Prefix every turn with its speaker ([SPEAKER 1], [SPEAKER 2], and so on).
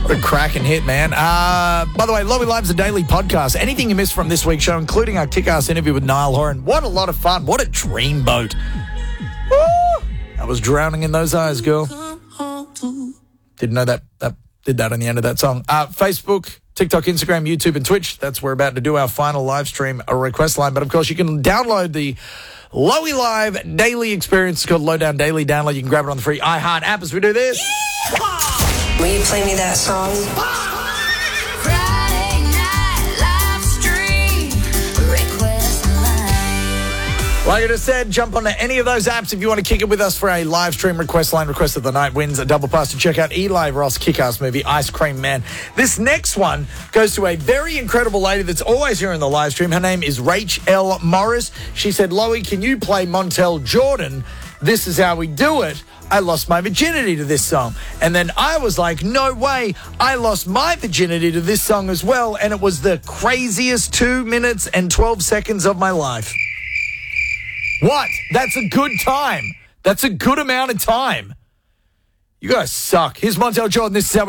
[SPEAKER 1] What a cracking hit, man. By the way, Lowy Live's a daily podcast. Anything you missed from this week's show, including our kick-ass interview with Niall Horan. What a lot of fun. What a dreamboat. Woo! I was drowning in those eyes, girl. Didn't know that did that on the end of that song. Facebook, TikTok, Instagram, YouTube, and Twitch. That's where we're about to do our final live stream, a request line. But, of course, you can download the Lowy Live daily experience. It's called Lowdown Daily Download. You can grab it on the free iHeart app as we do this.
[SPEAKER 2] Will you play me that song?
[SPEAKER 3] Friday night live stream request line.
[SPEAKER 1] Like I just said, jump onto any of those apps if you want to kick it with us for a live stream request line. Request of the night wins a double pass to check out Eli Roth's kick-ass movie, Ice Cream Man. This next one goes to a very incredible lady that's always here in the live stream. Her name is Rach L. Morris. She said, Lowy, can you play Montel Jordan? This is how we do it. I lost my virginity to this song. And then I was like, no way. I lost my virginity to this song as well. And it was the craziest 2 minutes and 12 seconds of my life. What? That's a good time. That's a good amount of time. You guys suck. Here's Montel Jordan. This is how we